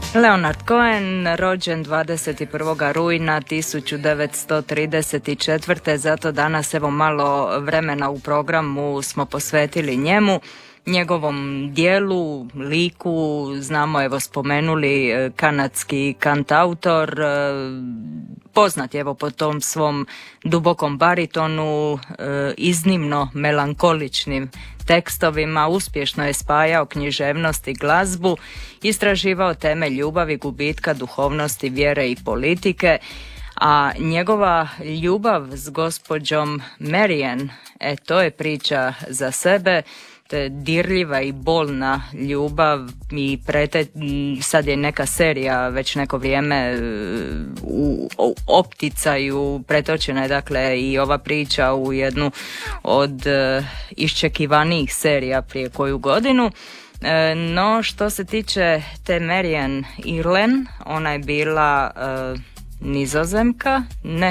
Leonard Cohen, rođen 21. rujna 1934. Zato danas evo malo vremena u programu smo posvetili njemu, njegovom dijelu, liku. Znamo, evo spomenuli, kanadski kantautor, poznat evo po tom svom dubokom baritonu, iznimno melankoličnim tekstovima, uspješno je spajao književnost i glazbu, istraživao teme ljubavi, gubitka, duhovnosti, vjere i politike, a njegova ljubav s gospođom Marian, to je priča za sebe. To je dirljiva i bolna ljubav i sad je neka serija već neko vrijeme u opticaju, pretočena je dakle i ova priča u jednu od iščekivanijih serija prije koju godinu. No što se tiče te Marian Irlen, ona je bila Nizozemka,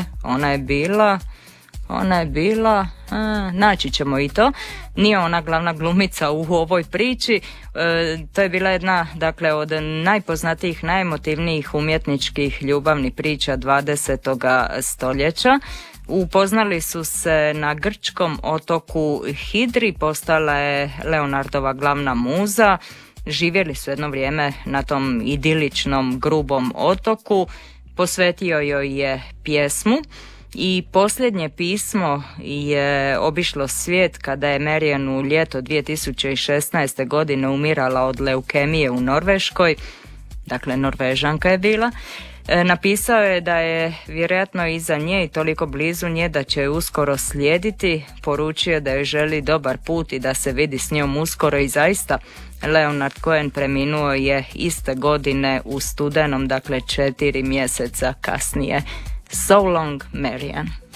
ona je bila, naći ćemo i to, nije ona glavna glumica u ovoj priči, to je bila jedna, dakle, od najpoznatijih, najemotivnijih umjetničkih ljubavnih priča 20. stoljeća. Upoznali su se na grčkom otoku Hidri, postala je Leonardova glavna muza, živjeli su jedno vrijeme na tom idiličnom grubom otoku, posvetio joj je pjesmu. I posljednje pismo je obišlo svijet kada je Marian u ljeto 2016. godine umirala od leukemije u Norveškoj, dakle Norvežanka je bila. Napisao je da je vjerojatno iza nje i toliko blizu nje da će je uskoro slijediti, poručio da joj želi dobar put i da se vidi s njom uskoro i zaista Leonard Cohen preminuo je iste godine u studenom, dakle 4 mjeseca kasnije. So long, Marian.